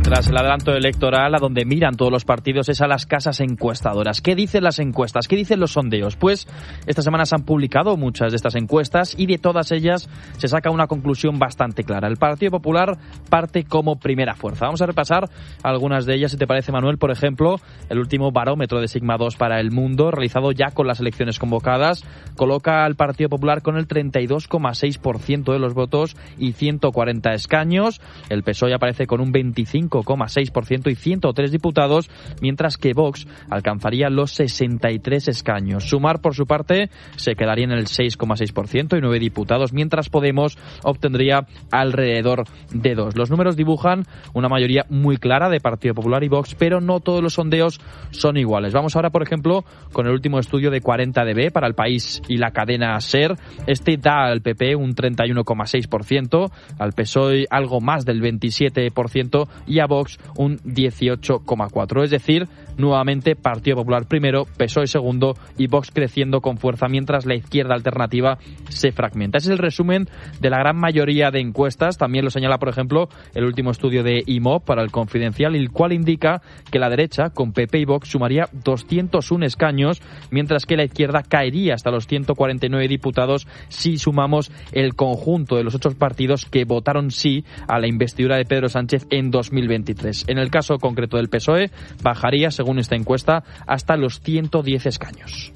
tras el adelanto electoral, a donde miran todos los partidos es a las casas encuestadoras. ¿Qué dicen las encuestas? ¿Qué dicen los sondeos? Pues esta semana se han publicado muchas de estas encuestas y de todas ellas se saca una conclusión bastante clara. El Partido Popular parte como primera fuerza. Vamos a repasar algunas de ellas, si te parece, Manuel. Por ejemplo, el último barómetro de Sigma 2 para El Mundo, realizado ya con las elecciones convocadas, coloca al Partido Popular con el 32,6% de los votos y 140 escaños. El PSOE aparece con un 25,6% y 103 diputados, mientras que Vox alcanzaría los 63 escaños. Sumar, por su parte, se quedaría en el 6,6% y 9 diputados, mientras Podemos obtendría alrededor de 2. Los números dibujan una mayoría muy clara de Partido Popular y Vox, pero no todos los sondeos son iguales. Vamos ahora, por ejemplo, con el último estudio de 40DB para El País y la cadena SER. Este da al PP un 31,6%, al PSOE algo más del 27% y a Vox un 18,4%. Es decir, nuevamente Partido Popular primero, PSOE segundo y Vox creciendo con fuerza, mientras la izquierda alternativa se fragmenta. Ese es el resumen de la gran mayoría de encuestas. También lo señala, por ejemplo, el último estudio de IMOB para El Confidencial, el cual indica que la derecha, con PP y Vox, sumaría 201 escaños, mientras que la izquierda caería hasta los 149 diputados si sumamos el conjunto de los 8 partidos que votaron sí a la investidura de Pedro Sánchez en 2023. En el caso concreto del PSOE, bajaría, según esta encuesta, hasta los 110 escaños.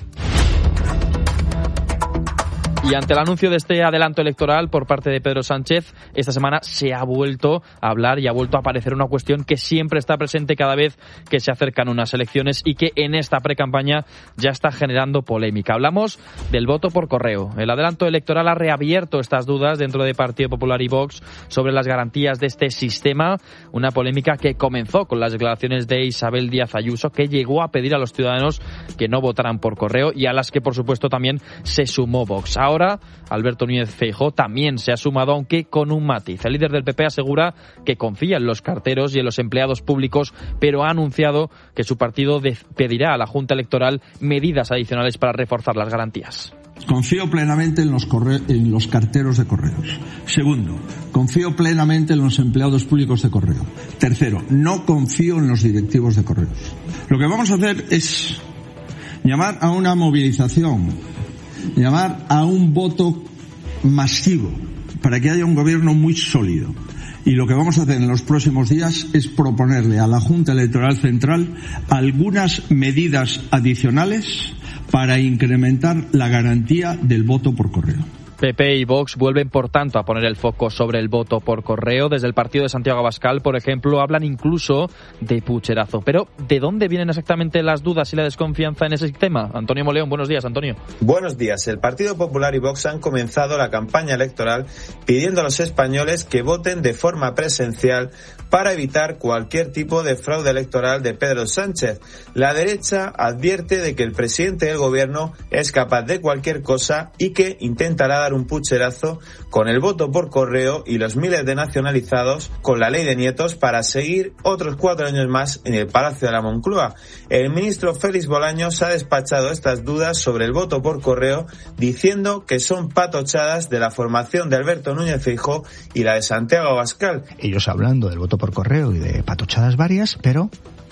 Y ante el anuncio de este adelanto electoral por parte de Pedro Sánchez, esta semana se ha vuelto a hablar y ha vuelto a aparecer una cuestión que siempre está presente cada vez que se acercan unas elecciones y que en esta precampaña ya está generando polémica. Hablamos del voto por correo. El adelanto electoral ha reabierto estas dudas dentro de Partido Popular y Vox sobre las garantías de este sistema, una polémica que comenzó con las declaraciones de Isabel Díaz Ayuso, que llegó a pedir a los ciudadanos que no votaran por correo y a las que, por supuesto, también se sumó Vox. Ahora, Alberto Núñez Feijóo también se ha sumado, aunque con un matiz. El líder del PP asegura que confía en los carteros y en los empleados públicos, pero ha anunciado que su partido pedirá a la Junta Electoral medidas adicionales para reforzar las garantías. Confío plenamente en los carteros de correos. Segundo, confío plenamente en los empleados públicos de correo. Tercero, no confío en los directivos de correos. Lo que vamos a hacer es llamar a una movilización, llamar a un voto masivo para que haya un gobierno muy sólido. Y lo que vamos a hacer en los próximos días es proponerle a la Junta Electoral Central algunas medidas adicionales para incrementar la garantía del voto por correo. PP y Vox vuelven, por tanto, a poner el foco sobre el voto por correo. Desde el partido de Santiago Abascal, por ejemplo, hablan incluso de pucherazo. Pero, ¿de dónde vienen exactamente las dudas y la desconfianza en ese tema? Antonio Moleón, buenos días, Antonio. Buenos días. El Partido Popular y Vox han comenzado la campaña electoral pidiendo a los españoles que voten de forma presencial para evitar cualquier tipo de fraude electoral de Pedro Sánchez. La derecha advierte de que el presidente del gobierno es capaz de cualquier cosa y que intentará dar un pucherazo con el voto por correo y los miles de nacionalizados con la ley de nietos para seguir otros 4 años más en el Palacio de la Moncloa. El ministro Félix Bolaños ha despachado estas dudas sobre el voto por correo diciendo que son patochadas de la formación de Alberto Núñez Feijóo y la de Santiago Abascal. Ellos hablando del voto por correo y de patochadas varias, pero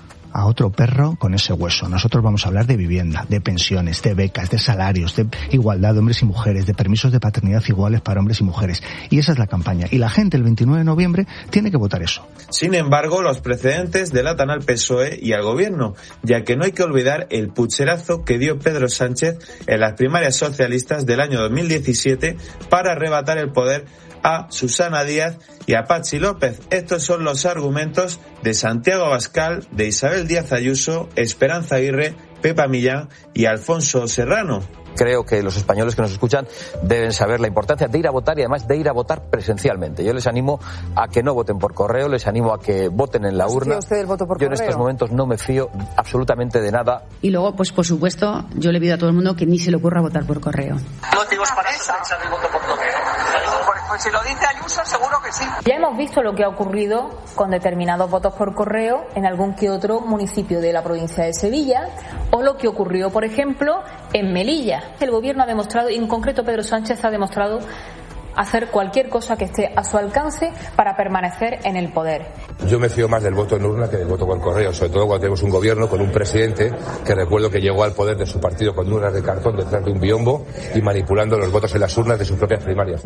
a otro perro con ese hueso. Nosotros vamos a hablar de vivienda, de pensiones, de becas, de salarios, de igualdad de hombres y mujeres, de permisos de paternidad iguales para hombres y mujeres. Y esa es la campaña. Y la gente el 29 de noviembre tiene que votar eso. Sin embargo, los precedentes delatan al PSOE y al gobierno, ya que no hay que olvidar el pucherazo que dio Pedro Sánchez en las primarias socialistas del año 2017 para arrebatar el poder a Susana Díaz y a Patxi López. Estos son los argumentos de Santiago Abascal, de Isabel Díaz Ayuso, Esperanza Aguirre, Pepa Millán y Alfonso Serrano. Creo que los españoles que nos escuchan deben saber la importancia de ir a votar y además de ir a votar presencialmente. Yo les animo a que no voten por correo, les animo a que voten en la urna. ¿Usted el voto por Yo correo? en estos momentos no me fío absolutamente de nada. Y luego, pues por supuesto, yo le pido a todo el mundo que ni se le ocurra votar por correo. ¿Motivos para suspensar el voto por correo? Pues si lo dice Ayuso, seguro que sí. Ya hemos visto lo que ha ocurrido con determinados votos por correo en algún que otro municipio de la provincia de Sevilla, o lo que ocurrió, por ejemplo, en Melilla. El gobierno ha demostrado, y en concreto Pedro Sánchez ha demostrado hacer cualquier cosa que esté a su alcance para permanecer en el poder. Yo me fío más del voto en urna que del voto por correo, sobre todo cuando tenemos un gobierno con un presidente que recuerdo que llegó al poder de su partido con urnas de cartón detrás de un biombo y manipulando los votos en las urnas de sus propias primarias.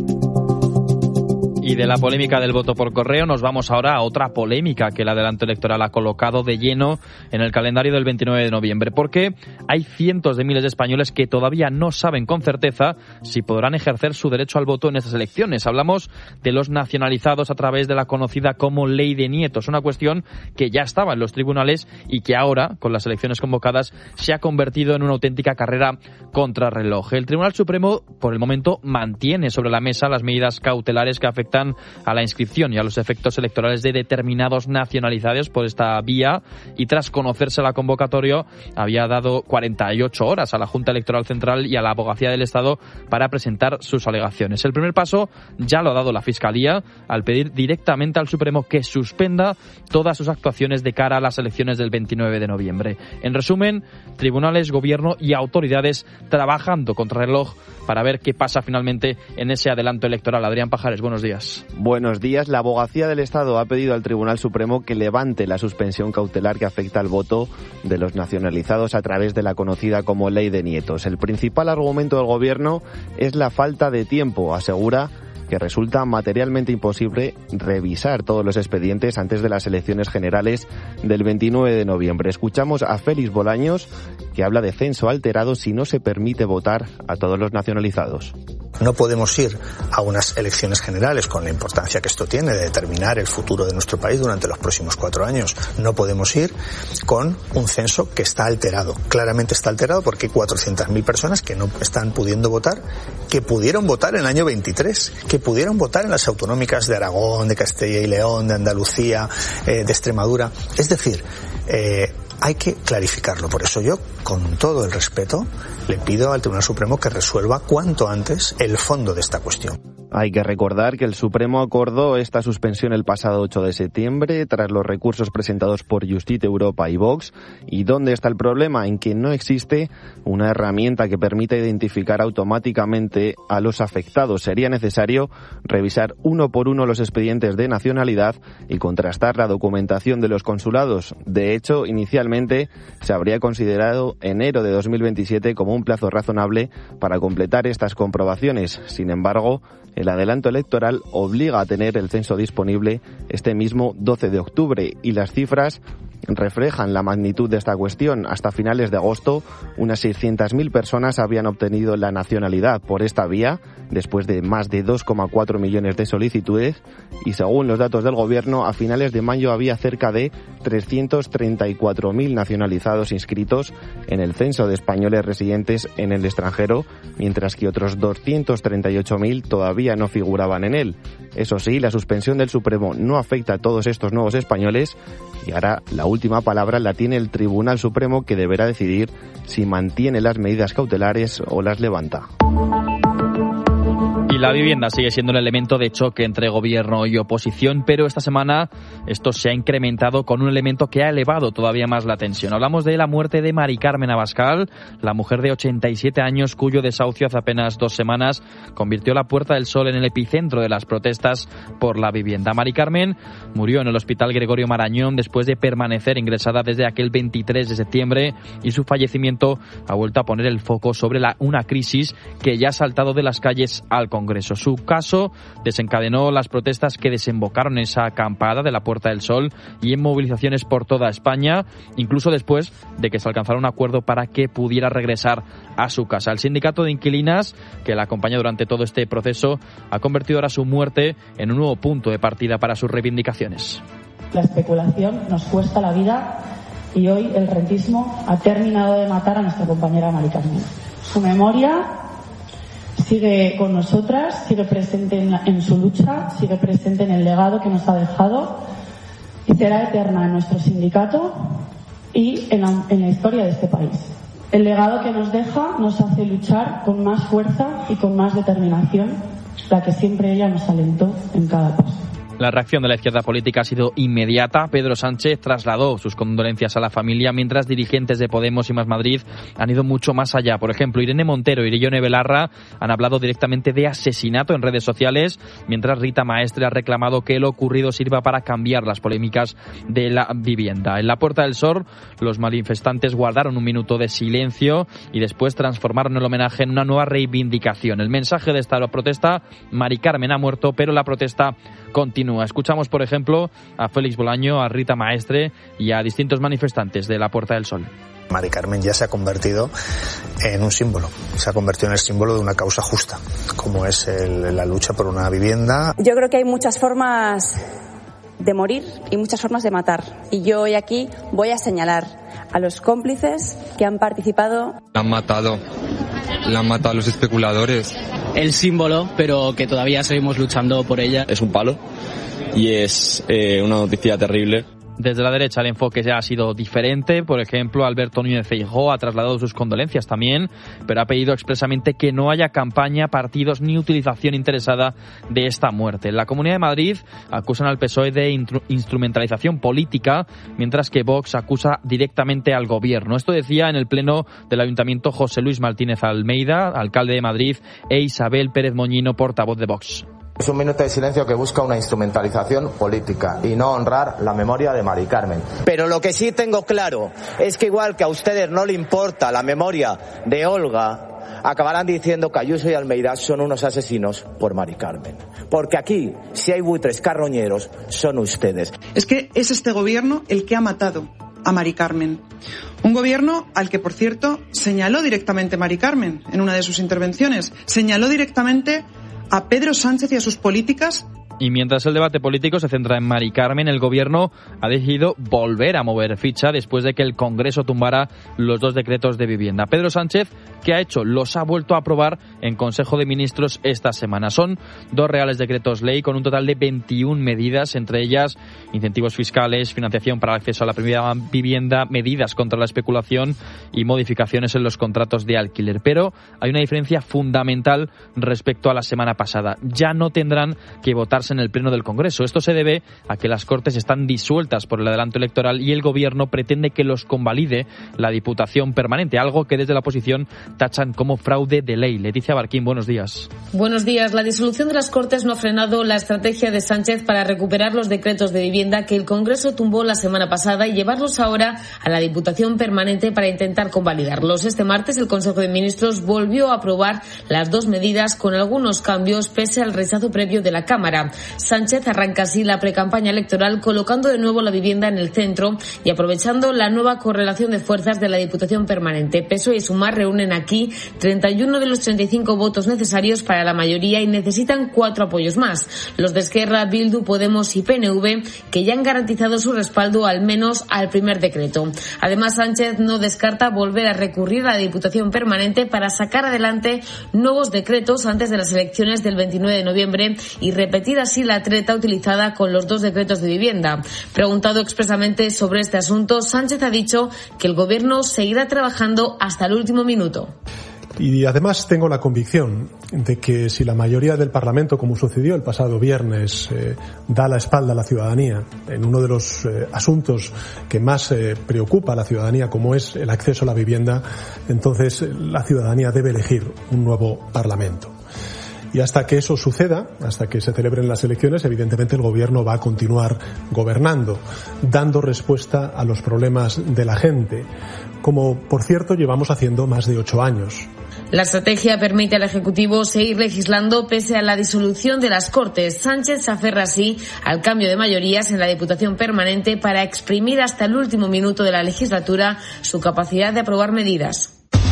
Y de la polémica del voto por correo nos vamos ahora a otra polémica que el adelanto electoral ha colocado de lleno en el calendario del 29 de noviembre, porque hay cientos de miles de españoles que todavía no saben con certeza si podrán ejercer su derecho al voto en estas elecciones. Hablamos de los nacionalizados a través de la conocida como Ley de Nietos, una cuestión que ya estaba en los tribunales y que ahora, con las elecciones convocadas, se ha convertido en una auténtica carrera contrarreloj. El Tribunal Supremo, por el momento, mantiene sobre la mesa las medidas cautelares que afectan a la inscripción y a los efectos electorales de determinados nacionalizados por esta vía, y tras conocerse la convocatoria había dado 48 horas a la Junta Electoral Central y a la Abogacía del Estado para presentar sus alegaciones. El primer paso ya lo ha dado la Fiscalía al pedir directamente al Supremo que suspenda todas sus actuaciones de cara a las elecciones del 29 de noviembre. En resumen, tribunales, gobierno y autoridades trabajando contra reloj para ver qué pasa finalmente en ese adelanto electoral. Adrián Pajares, buenos días. Buenos días. La Abogacía del Estado ha pedido al Tribunal Supremo que levante la suspensión cautelar que afecta al voto de los nacionalizados a través de la conocida como Ley de Nietos. El principal argumento del Gobierno es la falta de tiempo. Asegura que resulta materialmente imposible revisar todos los expedientes antes de las elecciones generales del 29 de noviembre. Escuchamos a Félix Bolaños, que habla de censo alterado si no se permite votar a todos los nacionalizados. No podemos ir a unas elecciones generales con la importancia que esto tiene de determinar el futuro de nuestro país durante los próximos 4 años. No podemos ir con un censo que está alterado. Claramente está alterado porque hay 400.000 personas que no están pudiendo votar, que pudieron votar en el año 23, que pudieron votar en las autonómicas de Aragón, de Castilla y León, de Andalucía, de Extremadura. Es decir, hay que clarificarlo. Por eso yo, con todo el respeto, le pido al Tribunal Supremo que resuelva cuanto antes el fondo de esta cuestión. Hay que recordar que el Supremo acordó esta suspensión el pasado 8 de septiembre tras los recursos presentados por Justit Europa y Vox. ¿Y dónde está el problema? En que no existe una herramienta que permita identificar automáticamente a los afectados. Sería necesario revisar uno por uno los expedientes de nacionalidad y contrastar la documentación de los consulados. De hecho, inicialmente se habría considerado enero de 2027 como un plazo razonable para completar estas comprobaciones. Sin embargo, el adelanto electoral obliga a tener el censo disponible este mismo 12 de octubre y las cifras reflejan la magnitud de esta cuestión. Hasta finales de agosto, unas 600.000 personas habían obtenido la nacionalidad por esta vía, después de más de 2,4 millones de solicitudes, y según los datos del Gobierno, a finales de mayo había cerca de 334.000 nacionalizados inscritos en el censo de españoles residentes en el extranjero, mientras que otros 238.000 todavía no figuraban en él. Eso sí, la suspensión del Supremo no afecta a todos estos nuevos españoles, y ahora la última palabra la tiene el Tribunal Supremo, que deberá decidir si mantiene las medidas cautelares o las levanta. Y la vivienda sigue siendo un elemento de choque entre gobierno y oposición, pero esta semana esto se ha incrementado con un elemento que ha elevado todavía más la tensión. Hablamos de la muerte de Mari Carmen Abascal, la mujer de 87 años cuyo desahucio hace apenas 2 semanas convirtió la Puerta del Sol en el epicentro de las protestas por la vivienda. Mari Carmen murió en el Hospital Gregorio Marañón después de permanecer ingresada desde aquel 23 de septiembre y su fallecimiento ha vuelto a poner el foco sobre una crisis que ya ha saltado de las calles al Congreso. Su caso desencadenó las protestas que desembocaron en esa acampada de la Puerta del Sol y en movilizaciones por toda España, incluso después de que se alcanzara un acuerdo para que pudiera regresar a su casa. El sindicato de inquilinas, que la acompaña durante todo este proceso, ha convertido ahora su muerte en un nuevo punto de partida para sus reivindicaciones. La especulación nos cuesta la vida y hoy el rentismo ha terminado de matar a nuestra compañera Mari Carmen. Su memoria sigue con nosotras, sigue presente en su lucha, sigue presente en el legado que nos ha dejado y será eterna en nuestro sindicato y en la historia de este país. El legado que nos deja nos hace luchar con más fuerza y con más determinación, la que siempre ella nos alentó en cada paso. La reacción de la izquierda política ha sido inmediata. Pedro Sánchez trasladó sus condolencias a la familia, mientras dirigentes de Podemos y Más Madrid han ido mucho más allá. Por ejemplo, Irene Montero y Irene Belarra han hablado directamente de asesinato en redes sociales, mientras Rita Maestre ha reclamado que lo ocurrido sirva para cambiar las polémicas de la vivienda. En la Puerta del Sol, los manifestantes guardaron un minuto de silencio y después transformaron el homenaje en una nueva reivindicación. El mensaje de esta protesta: Mari Carmen ha muerto, pero la protesta continúa. Escuchamos, por ejemplo, a Félix Bolaño, a Rita Maestre y a distintos manifestantes de la Puerta del Sol. Mari Carmen ya se ha convertido en un símbolo, se ha convertido en el símbolo de una causa justa, como es la lucha por una vivienda. Yo creo que hay muchas formas de morir y muchas formas de matar. Y yo hoy aquí voy a señalar a los cómplices que han participado. La han matado a los especuladores. El símbolo, pero que todavía seguimos luchando por ella. Es un palo y es una noticia terrible. Desde la derecha el enfoque ya ha sido diferente. Por ejemplo, Alberto Núñez Feijóo ha trasladado sus condolencias también, pero ha pedido expresamente que no haya campaña, partidos ni utilización interesada de esta muerte. En la Comunidad de Madrid acusan al PSOE de instrumentalización política, mientras que Vox acusa directamente al Gobierno. Esto decía en el pleno del Ayuntamiento José Luis Martínez Almeida, alcalde de Madrid, e Isabel Pérez Moñino, portavoz de Vox. Es un minuto de silencio que busca una instrumentalización política y no honrar la memoria de Mari Carmen. Pero lo que sí tengo claro es que igual que a ustedes no le importa la memoria de Olga, acabarán diciendo que Ayuso y Almeida son unos asesinos por Mari Carmen. Porque aquí, si hay buitres carroñeros, son ustedes. Es que es este gobierno el que ha matado a Mari Carmen. Un gobierno al que, por cierto, señaló directamente Mari Carmen en una de sus intervenciones. Señaló directamente a Pedro Sánchez y a sus políticas. Y mientras el debate político se centra en Mari Carmen, el Gobierno ha decidido volver a mover ficha después de que el Congreso tumbara los 2 decretos de vivienda. Pedro Sánchez, ¿qué ha hecho? Los ha vuelto a aprobar en Consejo de Ministros esta semana. Son 2 reales decretos ley con un total de 21 medidas, entre ellas incentivos fiscales, financiación para el acceso a la primera vivienda, medidas contra la especulación y modificaciones en los contratos de alquiler. Pero hay una diferencia fundamental respecto a la semana pasada. Ya no tendrán que votarse en el Pleno del Congreso. Esto se debe a que las Cortes están disueltas por el adelanto electoral y el Gobierno pretende que los convalide la Diputación Permanente, algo que desde la oposición tachan como fraude de ley. Leticia Barquín, buenos días. Buenos días. La disolución de las Cortes no ha frenado la estrategia de Sánchez para recuperar los decretos de vivienda que el Congreso tumbó la semana pasada y llevarlos ahora a la Diputación Permanente para intentar convalidarlos. Este martes el Consejo de Ministros volvió a aprobar las 2 medidas con algunos cambios pese al rechazo previo de la Cámara. Sánchez arranca así la precampaña electoral colocando de nuevo la vivienda en el centro y aprovechando la nueva correlación de fuerzas de la Diputación Permanente. PSOE y Sumar reúnen aquí 31 de los 35 votos necesarios para la mayoría y necesitan 4 apoyos más. Los de Esquerra, Bildu, Podemos y PNV, que ya han garantizado su respaldo al menos al primer decreto. Además, Sánchez no descarta volver a recurrir a la Diputación Permanente para sacar adelante nuevos decretos antes de las elecciones del 29 de noviembre y repetir así la treta utilizada con los 2 decretos de vivienda. Preguntado expresamente sobre este asunto, Sánchez ha dicho que el Gobierno seguirá trabajando hasta el último minuto. Y además tengo la convicción de que si la mayoría del Parlamento, como sucedió el pasado viernes, da la espalda a la ciudadanía en uno de los asuntos que más preocupa a la ciudadanía, como es el acceso a la vivienda, entonces la ciudadanía debe elegir un nuevo Parlamento. Y hasta que eso suceda, hasta que se celebren las elecciones, evidentemente el Gobierno va a continuar gobernando, dando respuesta a los problemas de la gente, como por cierto llevamos haciendo más de 8 años. La estrategia permite al Ejecutivo seguir legislando pese a la disolución de las Cortes. Sánchez se aferra así al cambio de mayorías en la Diputación Permanente para exprimir hasta el último minuto de la legislatura su capacidad de aprobar medidas.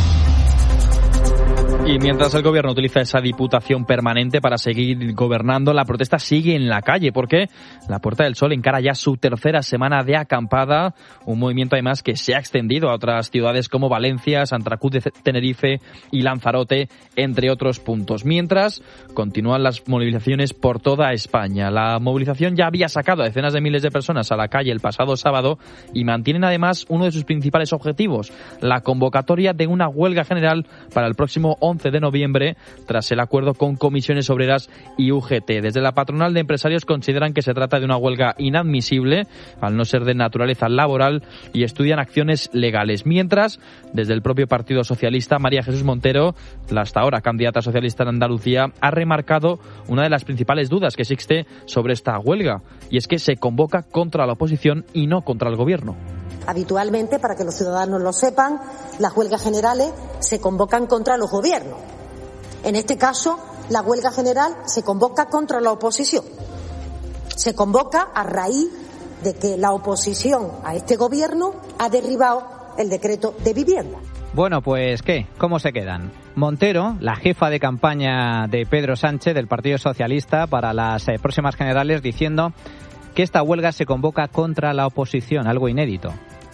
Y mientras el Gobierno utiliza esa Diputación Permanente para seguir gobernando, la protesta sigue en la calle porque la Puerta del Sol encara ya su 3ª semana de acampada, un movimiento además que se ha extendido a otras ciudades como Valencia, Santa Cruz de Tenerife y Lanzarote, entre otros puntos. Mientras continúan las movilizaciones por toda España. La movilización ya había sacado a decenas de miles de personas a la calle el pasado sábado y mantienen además uno de sus principales objetivos, la convocatoria de una huelga general para el próximo 11 11 de noviembre tras el acuerdo con Comisiones Obreras y UGT. Desde la patronal de empresarios consideran que se trata de una huelga inadmisible al no ser de naturaleza laboral y estudian acciones legales. Mientras, desde el propio Partido Socialista, María Jesús Montero, la hasta ahora candidata socialista en Andalucía, ha remarcado una de las principales dudas que existe sobre esta huelga, y es que se convoca contra la oposición y no contra el gobierno. Habitualmente, para que los ciudadanos lo sepan, las huelgas generales se convocan contra los gobiernos. En este caso, la huelga general se convoca contra la oposición. Se convoca a raíz de que la oposición a este gobierno ha derribado el decreto de vivienda. Bueno, pues ¿qué? ¿Cómo se quedan? Montero, la jefa de campaña de Pedro Sánchez, del Partido Socialista, para las próximas generales, diciendo que esta huelga se convoca contra la oposición, algo inédito.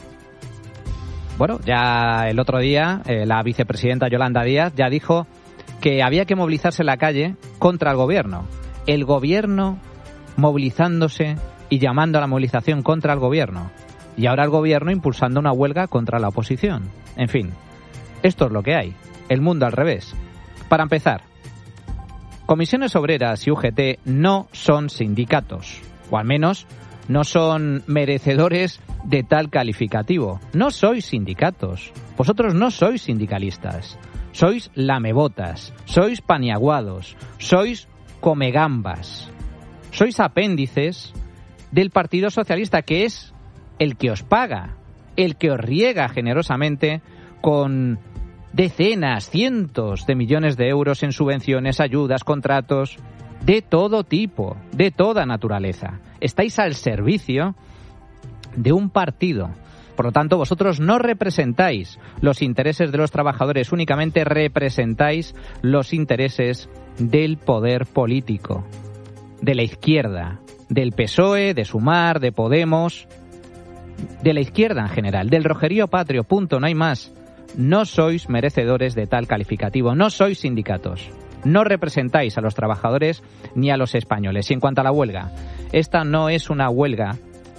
Bueno, ya el otro día la vicepresidenta Yolanda Díaz ya dijo que había que movilizarse en la calle contra el gobierno. El gobierno movilizándose y llamando a la movilización contra el gobierno. Y ahora el gobierno impulsando una huelga contra la oposición. En fin, esto es lo que hay. El mundo al revés. Para empezar, Comisiones Obreras y UGT no son sindicatos, o al menos no son merecedores de tal calificativo. No sois sindicatos. Vosotros no sois sindicalistas. Sois lamebotas, sois paniaguados, sois comegambas. Sois apéndices del Partido Socialista, que es el que os paga, el que os riega generosamente con decenas, cientos de millones de euros en subvenciones, ayudas, contratos, de todo tipo, de toda naturaleza. Estáis al servicio de un partido. Por lo tanto, vosotros no representáis los intereses de los trabajadores, únicamente representáis los intereses del poder político, de la izquierda, del PSOE, de Sumar, de Podemos, de la izquierda en general, del rojerío patrio, punto, no hay más. No sois merecedores de tal calificativo, no sois sindicatos, no representáis a los trabajadores ni a los españoles. Y en cuanto a la huelga, esta no es una huelga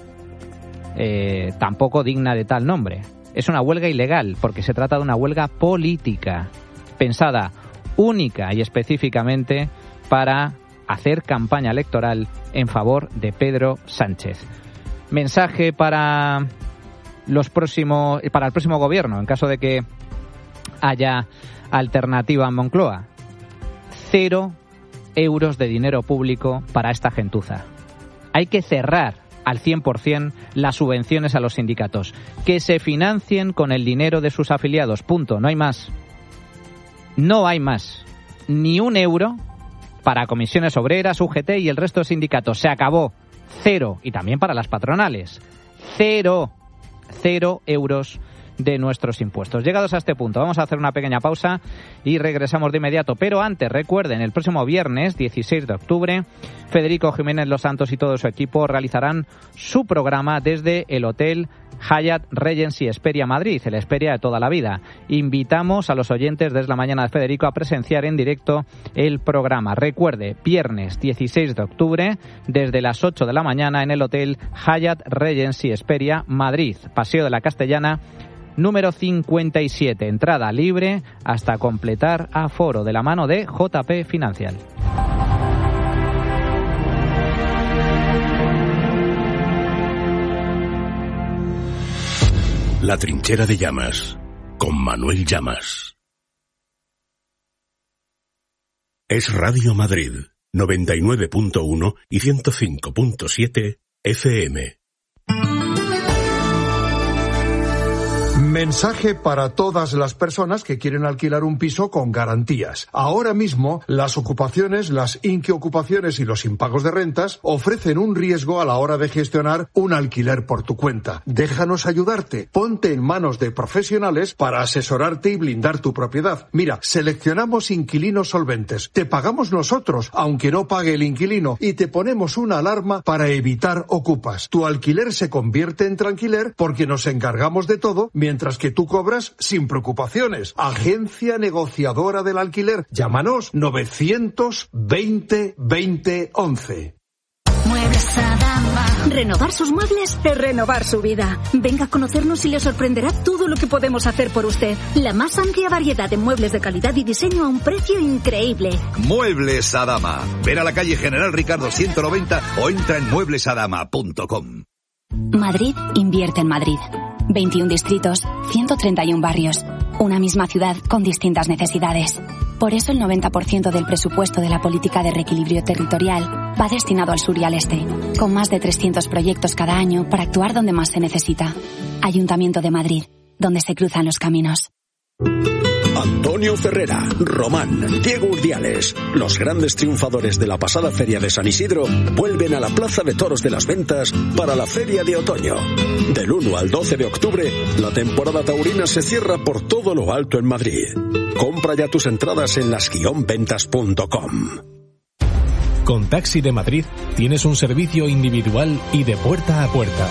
tampoco digna de tal nombre. Es una huelga ilegal, porque se trata de una huelga política, pensada única y específicamente para hacer campaña electoral en favor de Pedro Sánchez. Mensaje para el próximo gobierno, en caso de que haya alternativa en Moncloa. 0 euros de dinero público para esta gentuza. Hay que cerrar al 100% las subvenciones a los sindicatos. Que se financien con el dinero de sus afiliados. Punto. No hay más. No hay más. Ni un euro para Comisiones Obreras, UGT y el resto de sindicatos. Se acabó. 0. Y también para las patronales. 0 euros de nuestros impuestos. Llegados a este punto, vamos a hacer una pequeña pausa y regresamos de inmediato. Pero antes, recuerden, el próximo viernes, 16 de octubre, Federico Jiménez Los Santos y todo su equipo realizarán su programa desde el Hotel Hyatt Regency Hesperia Madrid, el Hesperia de toda la vida. Invitamos a los oyentes desde la mañana de Federico a presenciar en directo el programa. Recuerde, viernes 16 de octubre, desde las 8 de la mañana en el Hotel Hyatt Regency Hesperia Madrid, Paseo de la Castellana, número 57. Entrada libre hasta completar aforo, de la mano de JP Financial. La trinchera de Llamas, con Manuel Llamas. Es Radio Madrid, 99.1 y 105.7 FM. Mensaje para todas las personas que quieren alquilar un piso con garantías. Ahora mismo, las ocupaciones, las inquiocupaciones y los impagos de rentas ofrecen un riesgo a la hora de gestionar un alquiler por tu cuenta. Déjanos ayudarte. Ponte en manos de profesionales para asesorarte y blindar tu propiedad. Mira, seleccionamos inquilinos solventes. Te pagamos nosotros, aunque no pague el inquilino, y te ponemos una alarma para evitar ocupas. Tu alquiler se convierte en tranquiler porque nos encargamos de todo, mientras que tú cobras sin preocupaciones. Agencia negociadora del alquiler. Llámanos 920 20 11. Muebles Adama. Renovar sus muebles es renovar su vida. Venga a conocernos y le sorprenderá todo lo que podemos hacer por usted. La más amplia variedad de muebles de calidad y diseño a un precio increíble. Muebles Adama. Ven a la calle General Ricardo 190 o entra en mueblesadama.com. Madrid invierte en Madrid. 21 distritos, 131 barrios. Una misma ciudad con distintas necesidades. Por eso el 90% del presupuesto de la política de reequilibrio territorial va destinado al sur y al este, con más de 300 proyectos cada año para actuar donde más se necesita. Ayuntamiento de Madrid, donde se cruzan los caminos. Antonio Ferrera, Román, Diego Urdiales, los grandes triunfadores de la pasada Feria de San Isidro, vuelven a la Plaza de Toros de las Ventas para la Feria de Otoño. Del 1 al 12 de octubre, la temporada taurina se cierra por todo lo alto en Madrid. Compra ya tus entradas en las-ventas.com. Con Taxi de Madrid tienes un servicio individual y de puerta a puerta.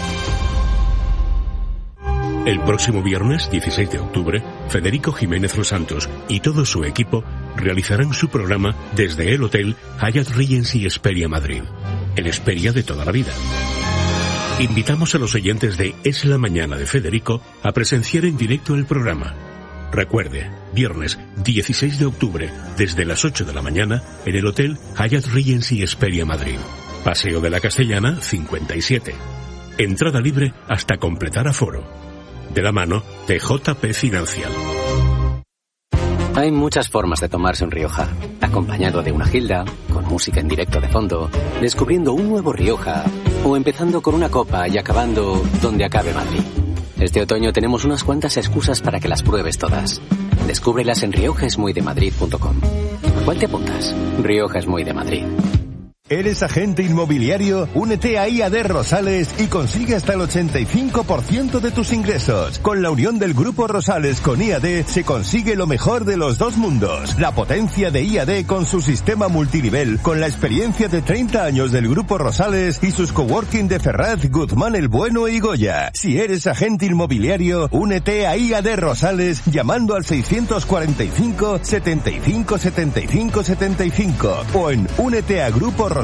El próximo viernes, 16 de octubre, Federico Jiménez Los Santos y todo su equipo realizarán su programa desde el Hotel Hyatt Regency Hesperia Madrid, el Hesperia de toda la vida. Invitamos a los oyentes de Es la Mañana de Federico a presenciar en directo el programa. Recuerde, viernes 16 de octubre, desde las 8 de la mañana, en el Hotel Hyatt Regency Hesperia Madrid. Paseo de la Castellana, 57. Entrada libre hasta completar aforo. De la mano de JP Financial. Hay muchas formas de tomarse un Rioja. Acompañado de una gilda, con música en directo de fondo, descubriendo un nuevo Rioja, o empezando con una copa y acabando donde acabe Madrid. Este otoño tenemos unas cuantas excusas para que las pruebes todas. Descúbrelas en riojaesmuydemadrid.com. ¿Cuál te apuntas? Rioja es muy de Madrid. ¿Eres agente inmobiliario? Únete a IAD Rosales y consigue hasta el 85% de tus ingresos. Con la unión del Grupo Rosales con IAD se consigue lo mejor de los dos mundos. La potencia de IAD con su sistema multinivel, con la experiencia de 30 años del Grupo Rosales y sus coworking de Ferraz, Guzmán el Bueno y Goya. Si eres agente inmobiliario, únete a IAD Rosales llamando al 645 75 75 75 o en úneteagruporosales.com.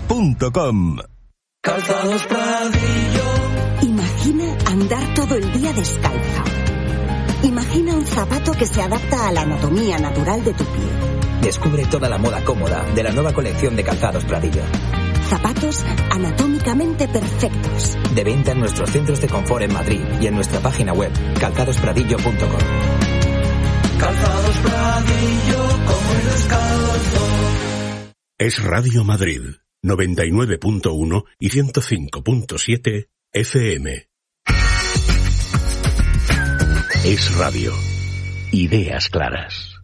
Calzados Pradillo. Imagina andar todo el día descalza. Imagina un zapato que se adapta a la anatomía natural de tu pie. Descubre toda la moda cómoda de la nueva colección de Calzados Pradillo. Zapatos anatómicamente perfectos. De venta en nuestros centros de confort en Madrid y en nuestra página web calzadospradillo.com. Calzados Pradillo, como el descalzo. Es Radio Madrid, 99.1 y 105.7 FM. Es Radio. Ideas claras.